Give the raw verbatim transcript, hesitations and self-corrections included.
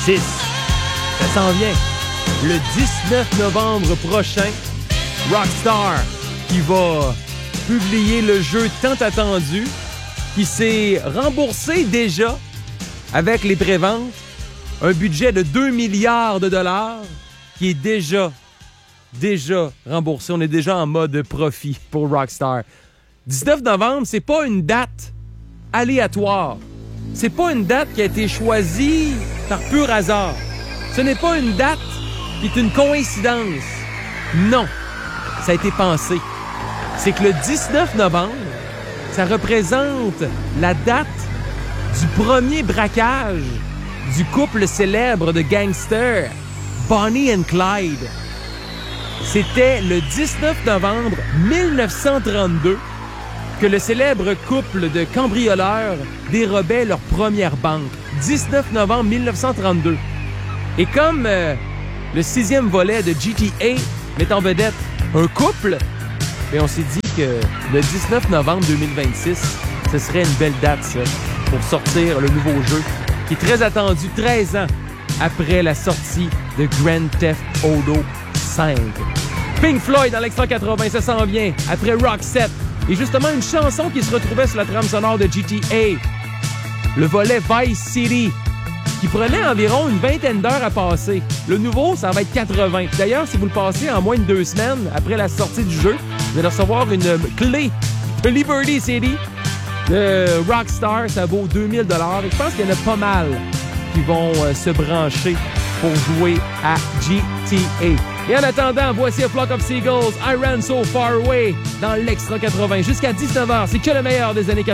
six. Ça s'en vient. Le dix-neuf novembre prochain, Rockstar qui va publier le jeu tant attendu, qui s'est remboursé déjà avec les préventes, un budget de deux milliards de dollars qui est déjà, déjà remboursé. On est déjà en mode profit pour Rockstar. dix-neuf novembre, c'est pas une date aléatoire. C'est pas une date qui a été choisie par pur hasard. Ce n'est pas une date qui est une coïncidence. Non, ça a été pensé. C'est que le dix-neuf novembre, ça représente la date du premier braquage du couple célèbre de gangsters, Bonnie and Clyde. C'était le dix-neuf novembre mille neuf cent trente-deux que le célèbre couple de cambrioleurs dérobait leur première banque. dix-neuf novembre mille neuf cent trente-deux. Et comme euh, le sixième volet de G T A met en vedette un couple, et on s'est dit que le dix-neuf novembre deux mille vingt-six, ce serait une belle date, ça, pour sortir le nouveau jeu, qui est très attendu treize ans après la sortie de Grand Theft Auto cinq. Pink Floyd dans l'Extra quatre-vingts, ça s'en vient, après Roxette. Et justement, une chanson qui se retrouvait sur la trame sonore de G T A. Le volet Vice City, qui prenait environ une vingtaine d'heures à passer. Le nouveau, ça va être quatre-vingts. D'ailleurs, si vous le passez en moins de deux semaines après la sortie du jeu, vous allez recevoir une clé de Liberty City de Rockstar. Ça vaut deux mille dollars. Et je pense qu'il y en a pas mal qui vont euh, se brancher pour jouer à G T A. Et en attendant, voici A Flock of Seagulls, I Ran So Far Away dans l'Extra quatre-vingts. Jusqu'à dix-neuf heures, c'est que le meilleur des années quatre-vingts.